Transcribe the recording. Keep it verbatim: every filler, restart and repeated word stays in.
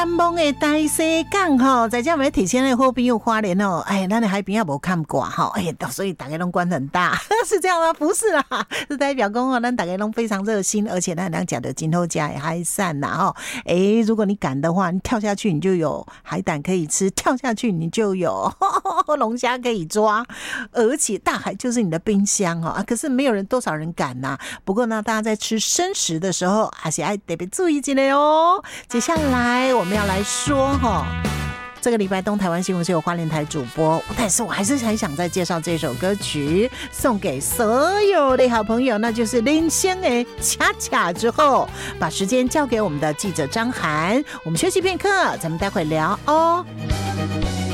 南方的大西港吼，在这边提前的好朋友花莲哦，哎，咱的海边也无看过哈，哎，所以大家都关很大，是这样吗？不是啦，是代表讲哦，咱大家都非常热心，而且咱能讲的今后家也海散呐哈，哎，如果你敢的话，你跳下去你就有海胆可以吃，跳下去你就有龙虾可以抓，而且大海就是你的冰箱哦，啊，可是没有人多少人敢呐、啊。不过呢，大家在吃生食的时候，还是要特别注意一下哦。接下来我们要来说哈，这个礼拜东台湾新闻是由花莲台主播，但是我还是很想再介绍这首歌曲，送给所有的好朋友，那就是林仙的恰恰。之后把时间交给我们的记者张涵，我们休息片刻，咱们待会聊哦。